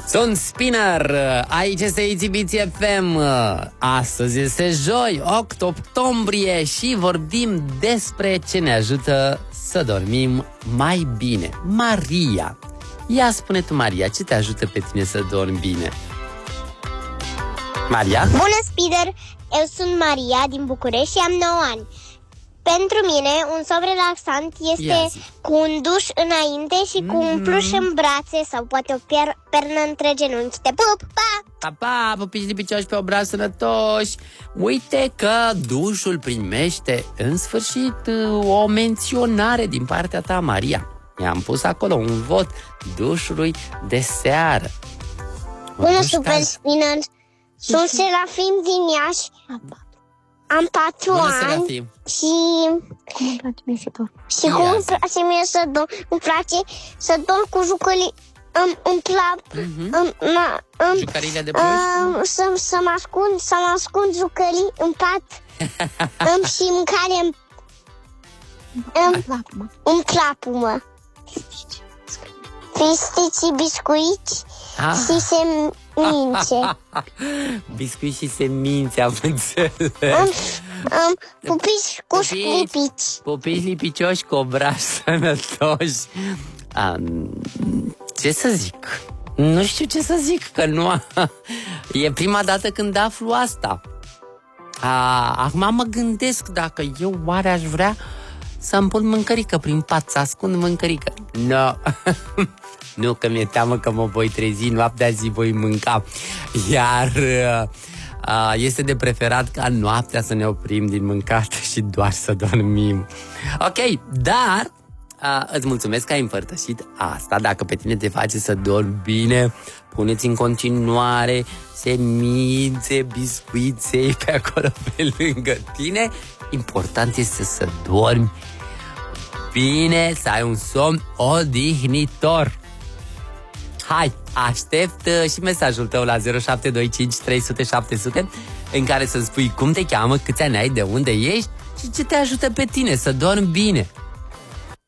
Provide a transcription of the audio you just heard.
Sunt Spinner, aici este Itzy FM. Astăzi este joi, 8 octombrie și vorbim despre ce ne ajută să dormim mai bine. Maria, ia spune tu, Maria, ce te ajută pe tine să dormi bine? Maria? Bună, Spider! Eu sunt Maria din București și am 9 ani. Pentru mine, un somn relaxant este cu un duș înainte și cu un pluș în brațe sau poate o pernă între genunchi. Te pup, pa! Pa, pa, pupici lipicioși pe obraz sănătoși. Uite că dușul primește în sfârșit o menționare din partea ta, Maria. I-am pus acolo un vot dușului de seară. Bună, Super Spinner! Sunt Serafim din Iași. Am 4 ani și cum îmi place mie să dorm. Și cum îmi place mie să dorm? Îmi place să dorm cu jucării. Îmi plac jucăriile de pluș? Să mă ascund jucării în pat. Și mâncare în plapumă. Pistici, biscuiți și semințe. Biscuiți și semințe, am înțeles. Pupici cu lipici. Pupici lipicioși cu obraj sănătoși. Ce să zic? Nu știu ce să zic, că nu. E prima dată când aflu asta. Acum mă gândesc dacă eu oare aș vrea să-mi pun mâncărică prin pat, să ascund mâncărică. No. Nu, că mi-e teamă că mă voi trezi noaptea, zi voi mânca. Iar este de preferat ca noaptea să ne oprim din mâncat și doar să dormim. Ok, dar îți mulțumesc că ai împărtășit asta. Dacă pe tine te face să dormi bine, puneți în continuare semințe, biscuițe pe acolo pe lângă tine. Important este să dormi bine, să ai un somn odihnitor. Hai, aștept și mesajul tău la 0725 300 700 în care să spui cum te cheamă, câți ani ai, de unde ești și ce te ajută pe tine să dormi bine.